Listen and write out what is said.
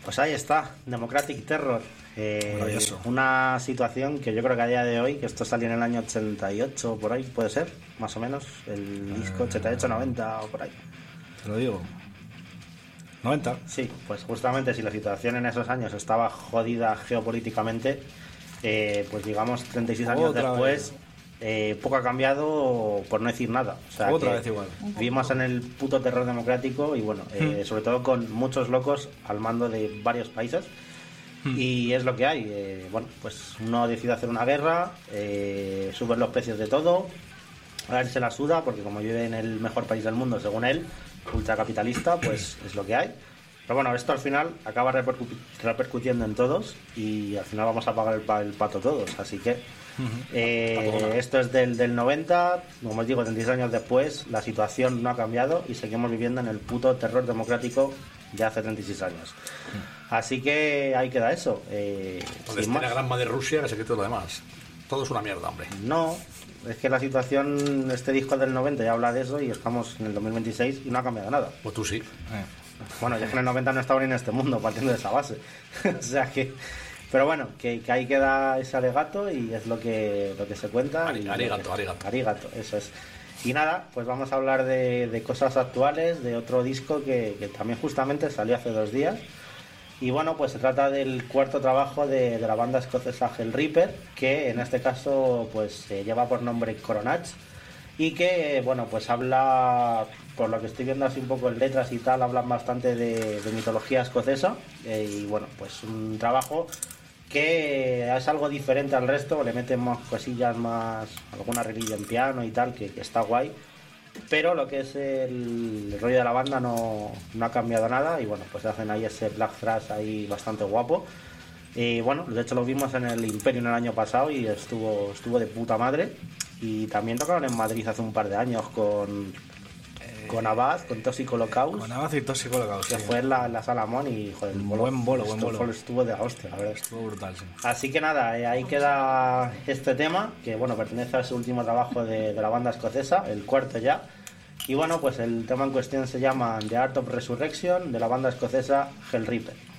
Pues ahí está, Democratic Terror. Maravilloso. Una situación que yo creo que a día de hoy, que esto salió en el año 88, por ahí, puede ser, más o menos, el disco 88, 90 o por ahí. Te lo digo. 90. Sí, pues justamente si la situación en esos años estaba jodida geopolíticamente, pues digamos 36 años Otra después, poco ha cambiado, por no decir nada. O sea, Otra que vez igual. vivimos en el puto terror democrático y bueno, sobre todo con muchos locos al mando de varios países. Y es lo que hay. Bueno, pues uno decide hacer una guerra, suben los precios de todo, a él se la suda porque como vive en el mejor país del mundo, según él, ultracapitalista, pues es lo que hay. Pero bueno, esto al final acaba repercutiendo en todos y al final vamos a pagar el pato todos. Así que esto es del 90, como os digo, 36 años después, la situación no ha cambiado y seguimos viviendo en el puto terror democrático de hace 36 años. Así que ahí queda eso. Donde Sin esté más. la gran madre Rusia, que se quite todo lo demás. Todo es una mierda, hombre. No, es que la situación, este disco del 90 ya habla de eso y estamos en el 2026 y no ha cambiado nada. Pues tú sí. Bueno, yo que en el 90 no estaba ni en este mundo, partiendo de esa base. O sea que... Pero bueno, que ahí queda ese alegato y es lo que se cuenta. Arigato. Arigato, eso es. Y nada, pues vamos a hablar de cosas actuales, de otro disco que también justamente salió hace 2 días. Y bueno, pues se trata del cuarto trabajo de la banda escocesa Hellripper, que en este caso pues lleva por nombre Coronach y que bueno, pues habla, por lo que estoy viendo así un poco en letras y tal, hablan bastante de mitología escocesa y bueno, pues un trabajo que es algo diferente al resto, le meten más cosillas, más alguna religión en piano y tal, que está guay. Pero lo que es el rollo de la banda no ha cambiado nada y bueno, pues hacen ahí ese black thrash ahí bastante guapo. Y bueno, de hecho lo vimos en el Imperium el año pasado y estuvo de puta madre. Y también tocaron en Madrid hace un par de años con Abad, con Tóxico Holocaust. Con Abad y Tóxico Holocaust. Que fue en la Sala Mon y joder, buen bolo. Estuvo de la hostia, la verdad. Estuvo brutal, sí. Así que nada, ahí queda este tema, que bueno, pertenece a su último trabajo de la banda escocesa, el cuarto ya. Y bueno, pues el tema en cuestión se llama The Art of Resurrection, de la banda escocesa Hellripper.